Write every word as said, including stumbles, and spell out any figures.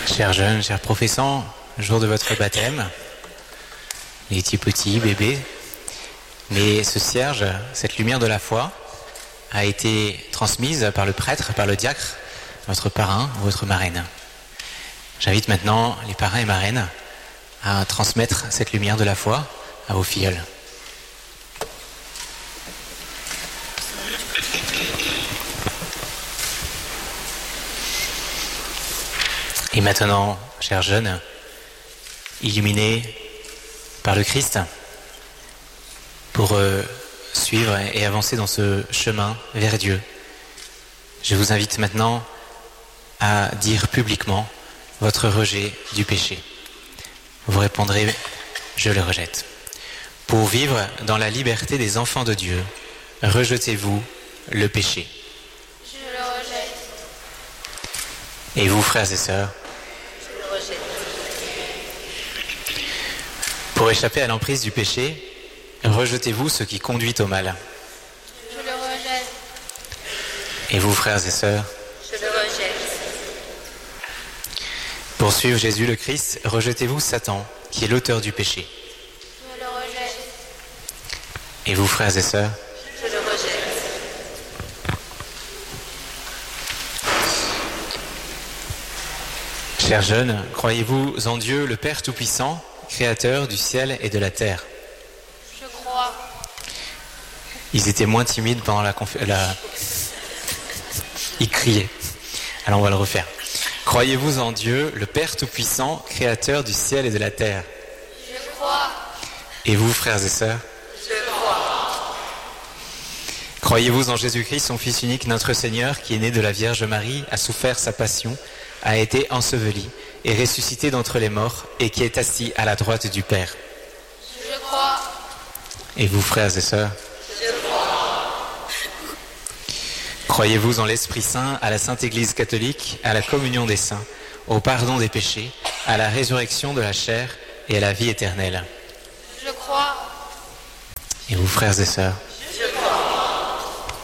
Chers jeunes, chers professants, jour de votre baptême, les petits petits bébés, mais ce cierge, cette lumière de la foi, a été transmise par le prêtre, par le diacre, votre parrain ou votre marraine. J'invite maintenant les parrains et marraines à transmettre cette lumière de la foi à vos filleuls. Et maintenant, chers jeunes, illuminés par le Christ, pour euh, suivre et avancer dans ce chemin vers Dieu, je vous invite maintenant à dire publiquement votre rejet du péché. Vous répondrez « Je le rejette ». Pour vivre dans la liberté des enfants de Dieu, rejetez-vous le péché. Je le rejette. Et vous, frères et sœurs, Je le rejette. pour échapper à l'emprise du péché, rejetez-vous ce qui conduit au mal. Je le rejette. Et vous, frères et sœurs, Je le rejette. pour suivre Jésus le Christ, rejetez-vous Satan, qui est l'auteur du péché. Je le rejette. Et vous, frères et sœurs, Je le rejette. chers jeunes, croyez-vous en Dieu, le Père Tout-Puissant, Créateur du ciel et de la terre? Je crois. Ils étaient moins timides pendant la conférence. La... Ils criaient. Alors on va le refaire. Croyez-vous en Dieu, le Père Tout-Puissant, Créateur du ciel et de la terre? Je crois. Et vous, frères et sœurs? Je crois. Croyez-vous en Jésus-Christ, son Fils unique, notre Seigneur, qui est né de la Vierge Marie, a souffert sa passion, a été enseveli et ressuscité d'entre les morts, et qui est assis à la droite du Père? Je crois. Et vous, frères et sœurs? Je crois. Croyez-vous en l'Esprit Saint, à la Sainte Église catholique, à la communion des saints, au pardon des péchés, à la résurrection de la chair et à la vie éternelle? Je crois. Et vous, frères et sœurs?